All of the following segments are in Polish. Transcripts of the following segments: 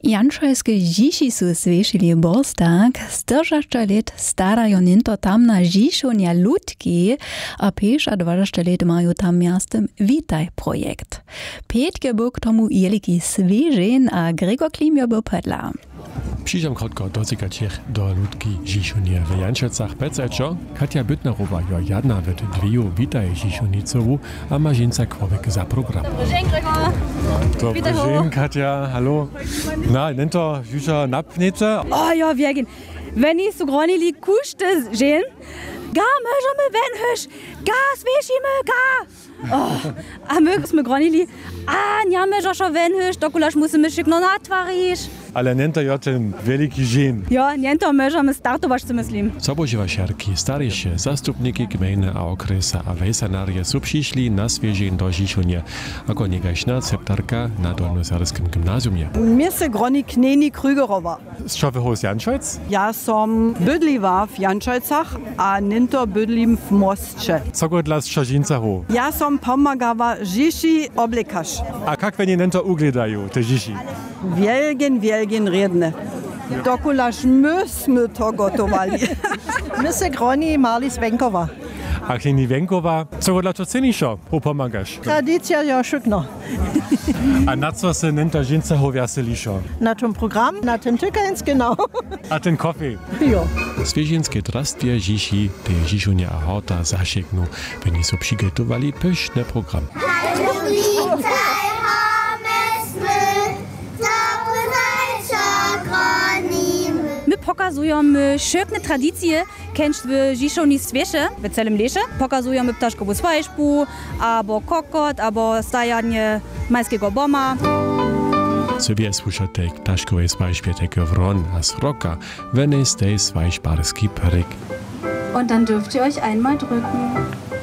Jančojske žiši su svešili borstak, stržašća let starajo ninto tam na žišonja lutki, a peša 20 let mają tam miastem Witaj projekt. Petke był k tomu jeliki svežen, a Gregor Klimio był pedla. Przyjdziam krótko do lutki Żiszonie w Janczecach Pececzo. Katja Bytnerowa jo jedna w dwiju Witaj Żiszoniczowu, a Marzinca Kłowek za program. Dobry dzień, Gregor. Dobry dzień, Katja, hallo. Na, nennt er Jüscher Napnete? Oh ja, wir wenn ich so gronili kuste sehen, ga möjemy wenhösch, ga svežimy, ga. Oh, a mögsmy gronili, a nie möjemy scho wenhösch, dokulaż musimy szykno natwarić. Ale nennt er jo ten wielki dzień. Ja, niento möjemy startować, co myslím. Soboživa šerki, starejšie zastupniki gmejne a okresa a wejsanarje sú přišli na sviežen do Žišonie, ako negačná ceptarka na Dolnosarskim gymnáziumie. Mir se groni Kneni Krügerova. Z čoho z Jančojc? Ja som bydliva v Jančojcach a ninto bydlim v Mostče. Co go dla Šažinca ho? Ja som pomagava Žiši oblikaš. A kak veni nento ugledajú, te Žiši? Wielgen redne. Dokulaž myśmy to gotowali. My se groni Marlis Venkova. A Klini Venkova, co go dla to ceniszo, ho pomagaš? Tradicja jo szykno. A na co se nento Žinca ho veselišo? Na tym program, na tym czekając genau. A ten kofej? Jo. Sviežinské trastwie Žiši, te Žišonie a horta zašeknu, veni so přigotowali pyszny program. My pokazujemy szykne tradycje, kennst w Žišoni svieže, w celym lesie. Pokazujemy ptaszkową swajszpu, albo kokot, albo stajanie majskiego boma. Sobie słyszycie ptaszkowej swajszpie takie wron a sroka, wenn es der swajszbarski perik. Und dann dürft ihr euch einmal drücken.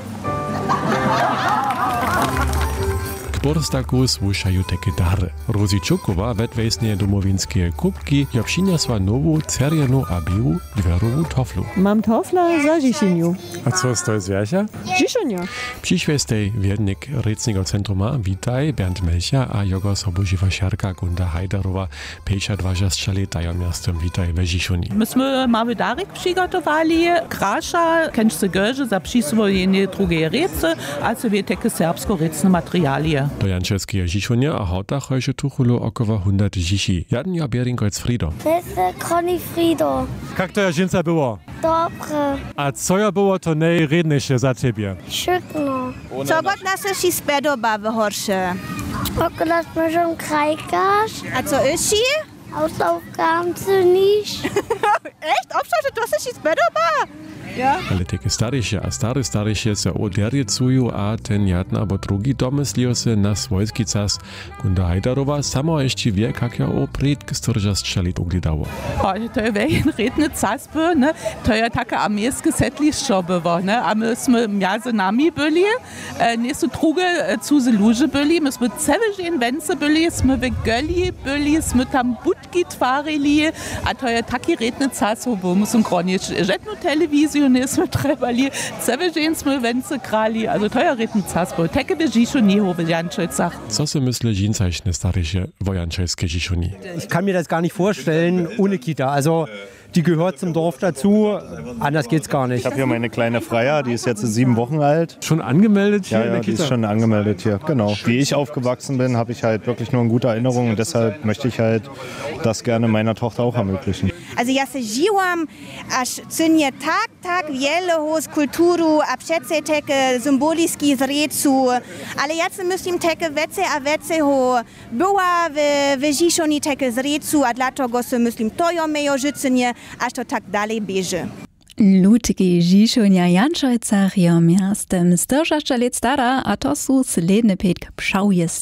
K borstaku słyszają takie dary. Rozi Čukowa wedwejsnie domowinskie kubki jo przyniosła nową cerianu a biału dwerową toflu. Mam tofla za Žišiniu. A co z to zwierzia? Žišonia. Przyszłej wiernik Recniego Centruma Witaj Bernd Melcher a jego soboživa šerka Gunda Hajdarowa peša 20 leta jo miastem Witaj we Žišoni. Myśmy mały darek przygotowali, krasza, kęczce görze za przyswojenie drugiej rece, a sobie takie serbsko-recne materialie. Do Jančevského Žišonia a horta hojše tuchulu około 100 Žiši. Jadn ja Beringoc Frido. To jest Conny Frido. Jak to ja Žinca było? Dobre. A co ja było to najredniejsze za ciebie? Szykno. Co god nas się spodoba w horsze? Okulat możemy krajkasz. A co ishi? Hausaufgaben zu nicht. Echt? Obszar, to się spodoba? Ja. Ale takie starejsze a starejsze se odlerjecuju a ten jadn abo drugi domyslio se na swojski czas. Gunda Hajdarowa samo jeszcze wie, jak ja o predk stržasčalit ugledało. To je wejn redny czas był, ne? To je taka armijskie setliszczo było, ne? A myśmy między nami byli, nie są drugie cuze ludzie byli, myśmy cały dzień węce byli, myśmy w Gölli byli, myśmy tam budki twarili, a to je taki redny czas, bo myśmy gronić żadną telewizję nismo trebali, cały dzień sme węce krali, also to je redny czas był. Takie w Žišoni w Jančecach. Co se myśli Žincačne starejsze wo Jančevské Žišoni? Ich kann mir das gar nicht vorstellen ohne Kita. Also die gehört zum Dorf dazu, anders geht's gar nicht. Ich habe hier meine kleine Freya, die ist jetzt 7 Wochen alt. Schon angemeldet hier in der die Kita? ist schon angemeldet hier, genau. Wie ich aufgewachsen bin, habe ich halt wirklich nur in guter Erinnerung und deshalb möchte ich halt das gerne meiner Tochter auch ermöglichen. Also ja se živam, aż cynje tak wiele z kulturu, a przece takie symboliski zrecu, ale ja se myślim takie wece ho była w Žišoni takie zrecu, a dlatego se myślim to jo mejo życenie, aż to tak dalej bieže. Lutki Žišonja Jančojcach jo miastem stržašća let stara, a to su sledne petk pšauje